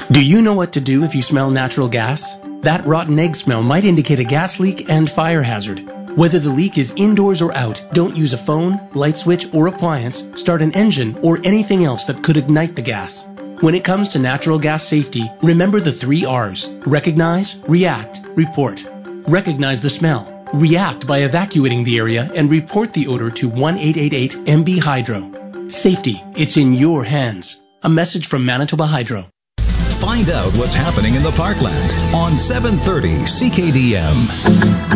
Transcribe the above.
Do you know what to do if you smell natural gas? That rotten egg smell might indicate a gas leak and fire hazard. Whether the leak is indoors or out, don't use a phone, light switch, or appliance, start an engine, or anything else that could ignite the gas. When it comes to natural gas safety, remember the 3 R's. Recognize, react, report. Recognize the smell. React by evacuating the area and report the odor to 1-888-MB Hydro. Safety, it's in your hands. A message from Manitoba Hydro. Find out what's happening in the Parkland on 730 CKDM.